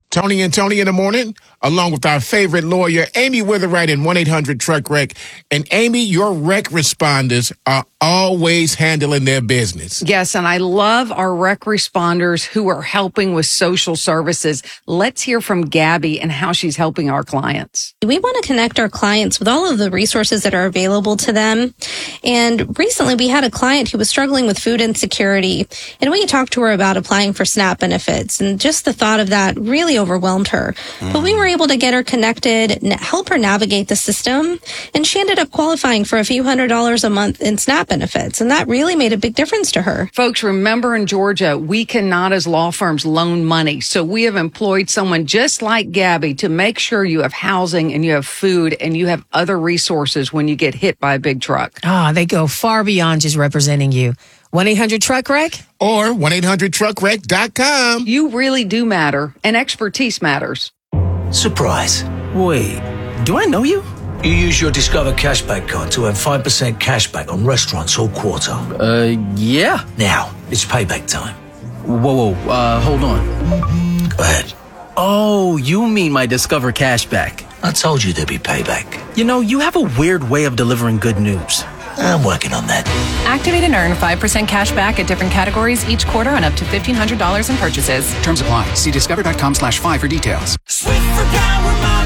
Tony and Tony in the morning, along with our favorite lawyer, Amy Witherite in 1-800-TRUCK-WRECK. And Amy, your wreck responders are always handling their business. Yes, and I love our wreck responders who are helping with social services. Let's hear from Gabby and how she's helping our clients. We want to connect our clients with all of the resources that are available to them. And recently we had a client who was struggling with food insecurity. And we talked to her about applying for SNAP benefits. And just the thought of that really overwhelmed her. But we were able to get her connected, help her navigate the system. And she ended up qualifying for a few $100s a month in SNAP benefits. And that really made a big difference to her. Folks, remember in Georgia, we cannot as law firms loan money. So we have employed someone just like Gabby to make sure you have housing and you have food and you have other resources when you get hit by a big truck. They go far beyond just representing you. 1-800-TRUCK-WRECK? Or 1-800-TRUCKWRECK.com. You really do matter, and expertise matters. Surprise. Wait, do I know you? You use your Discover Cashback card to earn 5% cashback on restaurants all quarter. Yeah. Now, it's payback time. Whoa, hold on. Go ahead. Oh, you mean my Discover Cashback. I told you there'd be payback. You know, you have a weird way of delivering good news. I'm working on that. Activate and earn 5% cash back at different categories each quarter on up to $1,500 in purchases. Terms apply. See discover.com/5 for details. Swiffer Power Mop.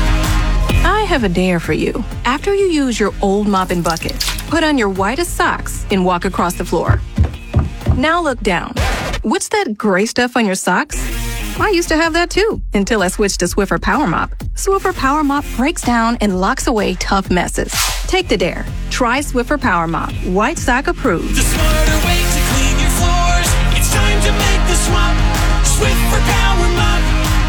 I have a dare for you. After you use your old mop and bucket, put on your whitest socks and walk across the floor. Now look down. What's that gray stuff on your socks? I used to have that too, until I switched to Swiffer Power Mop. Swiffer Power Mop breaks down and locks away tough messes. Take the dare. Try Swiffer Power Mop. White sock approved. The smarter way to clean your floors. It's time to make the swap. Swiffer Power Mop.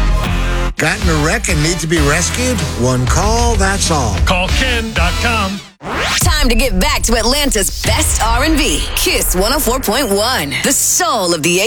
Got in a wreck and need to be rescued? One call, that's all. Call Ken.com. Time to get back to Atlanta's best R&B. Kiss 104.1. The soul of the